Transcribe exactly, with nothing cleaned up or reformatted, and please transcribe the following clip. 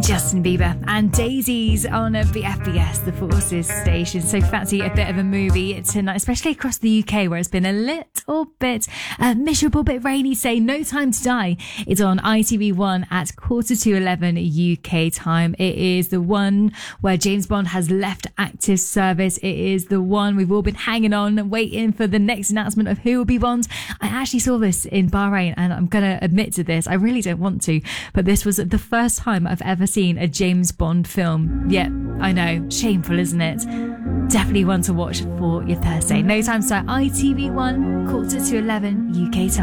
Justin Bieber and Daisies on a B F B S, the Forces station. So fancy a bit of a movie tonight, especially across the U K where it's been a little bit uh, miserable, bit rainy. Say No Time to Die. It's on I T V one at quarter to eleven U K time. It is the one where James Bond has left active service. It is the one we've all been hanging on, waiting for the next announcement of who will be Bond. I actually saw this in Bahrain, and I'm going to admit to this. I really don't want to, but this was the first time I've ever seen a James Bond film. Yet, I know, shameful, isn't it? Definitely one to watch for your Thursday. No Time to Die, I T V one, quarter to eleven U K time.